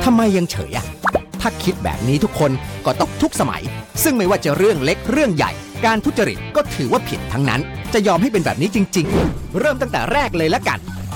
ทำไมยังเฉยถ้าคิดแบบนี้ทุกคนก็ต้องทุกสมัยซึ่งไม่ว่าจะเรื่องเล็กเรื่องใหญ่การทุจริตก็ถือว่าผิดทั้งนั้นจะยอมให้เป็นแบบนี้จริงๆเริ่มตั้งแต่แรกเลยละกัน